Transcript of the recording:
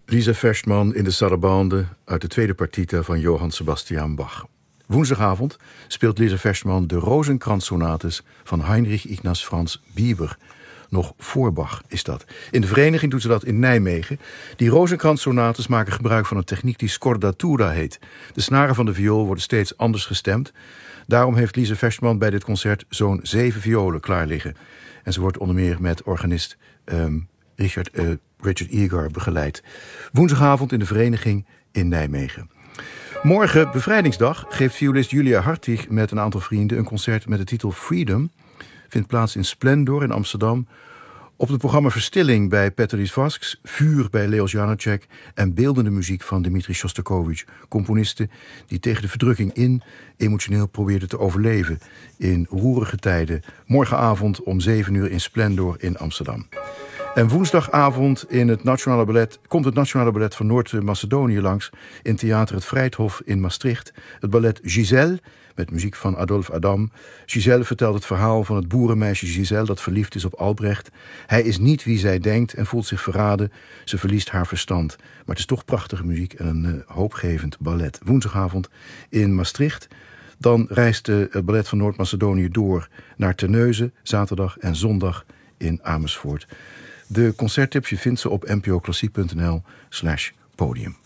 Lisa Ferschtman in de sarabande uit de tweede partita van Johann Sebastian Bach. Woensdagavond speelt Lisa Ferschtman de Rozenkrantz-sonates van Heinrich Ignaz Franz Bieber. Nog voor Bach is dat. In de vereniging doet ze dat in Nijmegen. Die Rozenkrantz-sonates maken gebruik van een techniek die scordatura heet. De snaren van de viool worden steeds anders gestemd. Daarom heeft Lisa Ferschtman bij dit concert zo'n 7 violen klaar liggen. En ze wordt onder meer met organist Richard Egar begeleid. Woensdagavond in de vereniging in Nijmegen. Morgen, bevrijdingsdag, geeft violist Julia Hartig met een aantal vrienden een concert met de titel Freedom. Vindt plaats in Splendor in Amsterdam. Op het programma Verstilling bij Peter Vasks, Vuur bij Leos Janáček en beeldende muziek van Dmitri Shostakovich, componisten die tegen de verdrukking in emotioneel probeerden te overleven in roerige tijden. Morgenavond om 7 uur in Splendor in Amsterdam. En woensdagavond komt het Nationale Ballet van Noord-Macedonië langs in Theater het Vrijthof in Maastricht. Het ballet Giselle, met muziek van Adolphe Adam. Giselle vertelt het verhaal van het boerenmeisje Giselle dat verliefd is op Albrecht. Hij is niet wie zij denkt en voelt zich verraden. Ze verliest haar verstand. Maar het is toch prachtige muziek en een hoopgevend ballet. Woensdagavond in Maastricht. Dan reist het ballet van Noord-Macedonië door naar Terneuzen, zaterdag en zondag in Amersfoort. De concerttips, je vindt ze op npoklassiek.nl/podium.